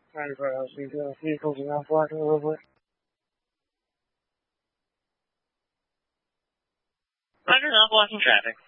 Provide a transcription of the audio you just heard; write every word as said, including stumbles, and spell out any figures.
ninety-four L C D L C, closing off block a little bit. Roger, not blocking traffic.